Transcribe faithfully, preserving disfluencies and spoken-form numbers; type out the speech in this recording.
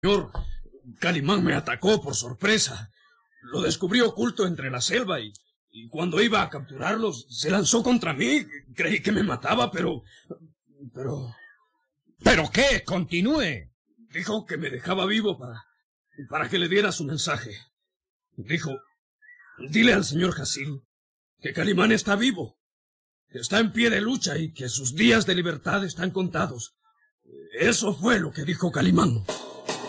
Señor, Calimán me atacó por sorpresa. Lo descubrí oculto entre la selva y, y cuando iba a capturarlos se lanzó contra mí. Creí que me mataba, pero... pero... ¿Pero qué? Continúe. Dijo que me dejaba vivo para, para que le diera su mensaje. Dijo, dile al señor Jacil que Calimán está vivo, que está en pie de lucha y que sus días de libertad están contados. Eso fue lo que dijo Calimán.